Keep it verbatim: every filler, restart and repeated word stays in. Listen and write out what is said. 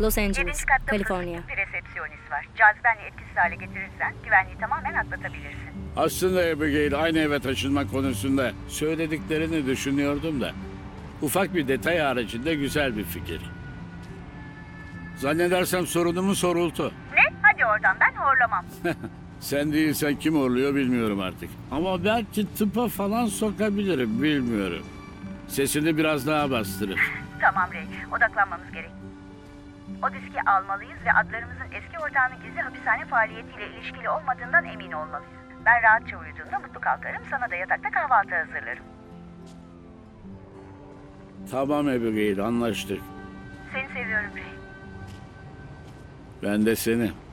Los Angeles, Yedinci katta Kaliforniya. bir resepsiyonist var. Cazibenle etkisiz hale getirirsen güvenliği tamamen atlatabilirsin. Aslında Abigail aynı eve taşınma konusunda söylediklerini düşünüyordum da. Ufak bir detay haricinde güzel bir fikir. Zannedersem sorunumu sorultu. Ne? Hadi oradan, ben horlamam. Sen değilsen kim horluyor bilmiyorum artık. Ama belki tıpa falan sokabilirim, bilmiyorum. Sesini biraz daha bastırır. Tamam Ray, odaklanmamız gerek. O diski almalıyız ve adlarımızın eski ortağının gizli hapishane faaliyetiyle ilişkili olmadığından emin olmalıyız. Ben rahatça uyuduğumda mutlu kalkarım, sana da yatakta kahvaltı hazırlarım. Tamam Abigail, anlaştık. Seni seviyorum Ray. Ben de seni.